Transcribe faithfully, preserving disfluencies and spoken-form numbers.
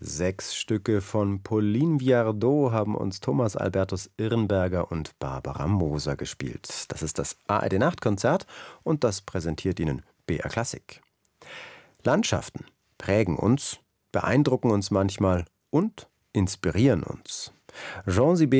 Sechs Stücke von Pauline Viardot haben uns Thomas Albertus Irnberger und Barbara Moser gespielt. Das ist das A R D-Nachtkonzert und das präsentiert Ihnen B R Klassik. Landschaften prägen uns, beeindrucken uns manchmal und inspirieren uns. Jean Sibelius